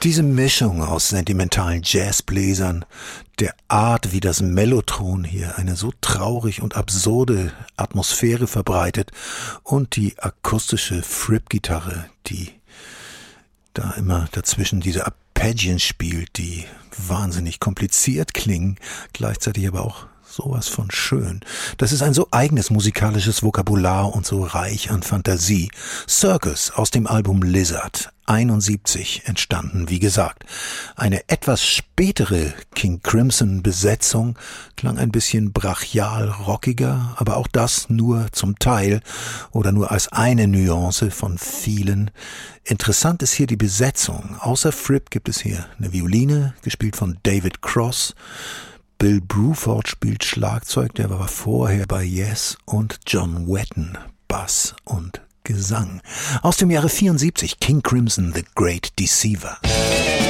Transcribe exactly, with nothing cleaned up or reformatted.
Diese Mischung aus sentimentalen Jazzbläsern, der Art, wie das Mellotron hier eine so traurig und absurde Atmosphäre verbreitet und die akustische Fripp-Gitarre, die da immer dazwischen diese Arpeggien spielt, die wahnsinnig kompliziert klingen, gleichzeitig aber auch sowas von schön. Das ist ein so eigenes musikalisches Vokabular und so reich an Fantasie. Circus aus dem Album Lizard, einundsiebzig entstanden, wie gesagt. Eine etwas spätere King Crimson Besetzung klang ein bisschen brachial rockiger, aber auch das nur zum Teil oder nur als eine Nuance von vielen. Interessant ist hier die Besetzung. Außer Fripp gibt es hier eine Violine, gespielt von David Cross. Bill Bruford spielt Schlagzeug, der war vorher bei Yes, und John Wetton Bass und Gesang. Aus dem Jahre vierundsiebzig, King Crimson, The Great Deceiver.